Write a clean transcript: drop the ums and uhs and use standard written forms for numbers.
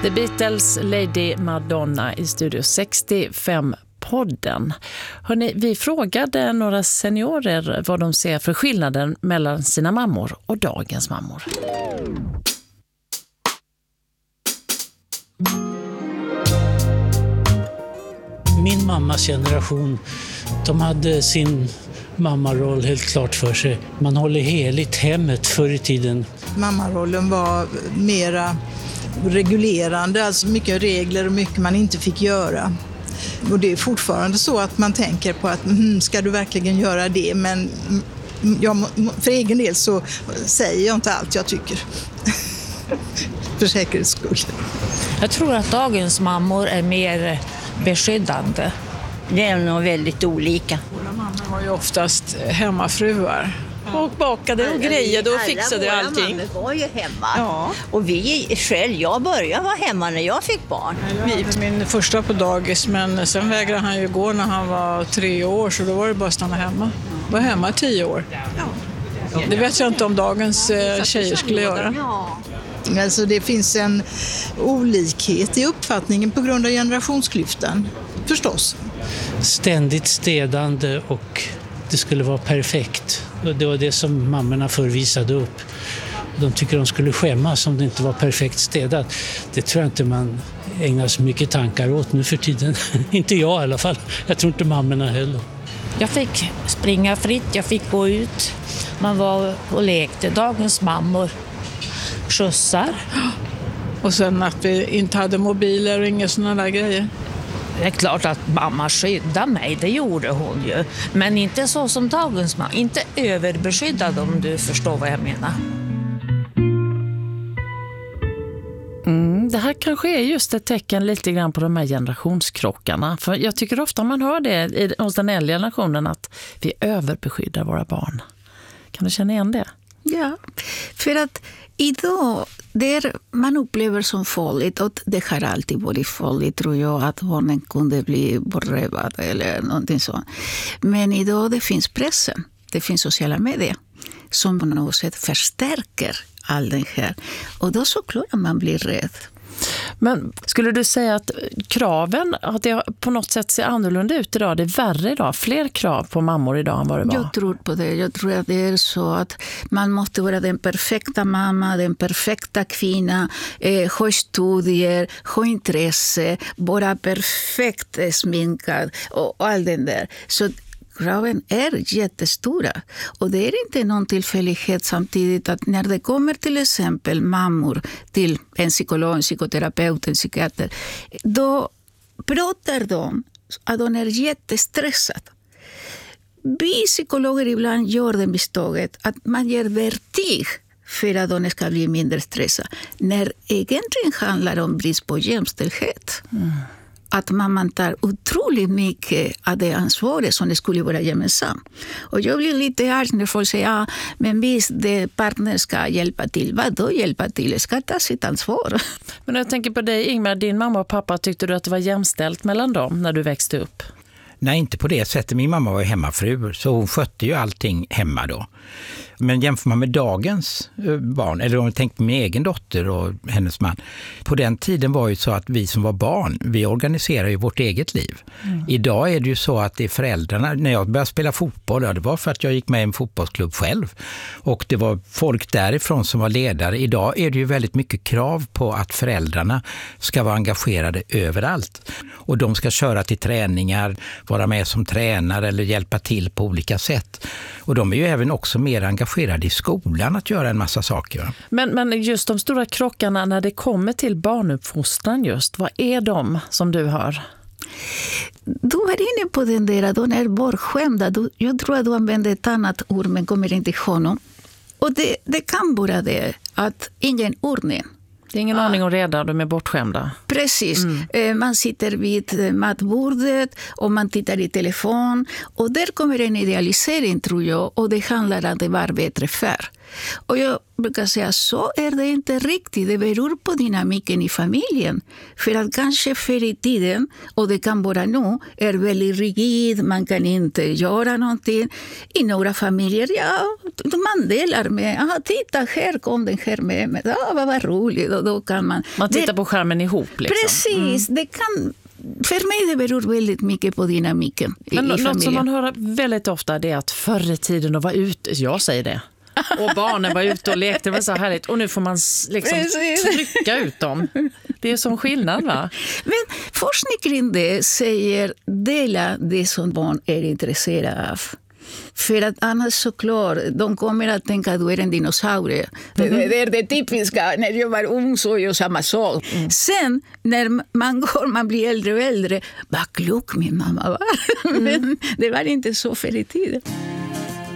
The Beatles, Lady Madonna i Studio 65-podden. Hörrni, vi frågade några seniorer vad de ser för skillnaden mellan sina mammor och dagens mammor. Min mammas generation, de hade sin mammaroll helt klart för sig. Man håller heligt hemmet förr i tiden. Mammarollen var mera regulerande, alltså mycket regler och mycket man inte fick göra. Och det är fortfarande så att man tänker på att ska du verkligen göra det? Men för egen del så säger jag inte allt jag tycker. För säkerhets skull. Jag tror att dagens mammor är mer beskyddande. Det är nog väldigt olika. Våra mammor var ju oftast hemmafruar. Och bakade och grejade och fixade allting. Våra mammor var ju hemma. Ja. Och jag började vara hemma när jag fick barn. Jag hade min första på dagis, men sen vägrade han ju gå när han var 3 år, så då var det bara att stanna hemma. Var hemma 10 år. Ja. Det vet jag inte om dagens tjejer skulle göra. Ja. Alltså det finns en olikhet i uppfattningen på grund av generationsklyftan, förstås. Ständigt städande och det skulle vara perfekt. Och det var det som mammorna förvisade upp. De tycker de skulle skämmas om det inte var perfekt städat. Det tror jag inte man ägnar så mycket tankar åt nu för tiden. Inte jag i alla fall. Jag tror inte mammorna heller. Jag fick springa fritt, jag fick gå ut. Man var och lekte. Dagens mammor skjutsar. Och sen att vi inte hade mobiler och inga sådana där grejer. Det är klart att mamma skyddade mig, det gjorde hon ju. Men inte så som dagens mamma. Inte överbeskyddad, om du förstår vad jag menar. Det här kanske är just ett tecken lite grann på de här generationskrockarna. För jag tycker ofta man hör det hos den äldre generationen att vi överbeskyddar våra barn. Kan du känna igen det? Ja, för att idag där man upplever som farligt, och det har alltid varit farligt tror jag, att barnen kunde bli bortrövade eller någonting sånt. Men idag det finns pressen, det finns sociala medier som på något sätt förstärker all den här. Och då såklart man blir rädd. Men skulle du säga att kraven, att det på något sätt ser annorlunda ut idag? Det är värre idag, fler krav på mammor idag än vad det var? Jag tror på det. Jag tror att det är så att man måste vara den perfekta mamma, den perfekta kvinna, ha studier, ha intresse, vara perfekt sminkad och all den där. Så kraven är jättestora. Och det är inte någon tillfällighet samtidigt att när det kommer till exempel mammor till en psykolog, en psykoterapeut, en psykiater, då pratar de att de är jättestressade. Vi psykologer ibland gör det misstaget att man ger vertig för att de ska bli mindre stressade. När egentligen handlar om brist på jämställdhet. Att mamman tar otroligt mycket av det ansvaret som det skulle vara gemensamt. Och jag blir lite arg när folk säger men visst, det partner ska hjälpa till. Vad då hjälpa till? Ska ta sitt ansvar. Men jag tänker på dig, Ingmar, din mamma och pappa, tyckte du att det var jämställt mellan dem när du växte upp? Nej, inte på det sättet. Min mamma var ju hemmafru, så hon skötte ju allting hemma då. Men jämför man med dagens barn, eller om jag tänker på min egen dotter och hennes man. På den tiden var ju så att vi som var barn, vi organiserar ju vårt eget liv. Idag är det ju så att det är föräldrarna. När jag började spela fotboll, det var för att jag gick med i en fotbollsklubb själv. Och det var folk därifrån som var ledare. Idag är det ju väldigt mycket krav på att föräldrarna ska vara engagerade överallt. Och de ska köra till träningar, vara med som tränare eller hjälpa till på olika sätt. Och de är ju även också mer engagerade i skolan att göra en massa saker. Men just de stora krockarna när det kommer till barnuppfostran just, vad är de som du hör? Du var inne på den där, de är bortskämda. Jag tror att du använder ett annat ord men kommer inte honom. Och det kan vara det att ingen ordning. Det är ingen ordning och reda, de är bortskämda. Precis. Man sitter vid matbordet och man tittar i telefon. Och där kommer en idealisering tror jag. Och det handlar om att det var bättre för. Och jag brukar säga, så är det inte riktigt. Det beror på dynamiken i familjen. För att kanske förr i tiden, och det kan vara nu, är väldigt rigid. Man kan inte göra någonting. I några familjer, man delar med. Titta, här kom den här med. Vad var roligt. Och då kan man tittar på skärmen ihop. Liksom. Precis, det kan... För mig det beror väldigt mycket på dynamiken i familjen. Något som man hör väldigt ofta är att förr i tiden att vara ute, jag säger det. Och barnen var ute och lekte, det var så härligt. Och nu får man liksom trycka ut dem. Det är som skillnad, va? Men forskning kring det säger dela det som barn är intresserade av. För att annars såklart, de kommer att tänka att du är en dinosaurie. Det är det typiska, när jag var ung så jag samma sak. Sen när man blir äldre och äldre, vad klok min mamma var. Men det var inte så för i tiden.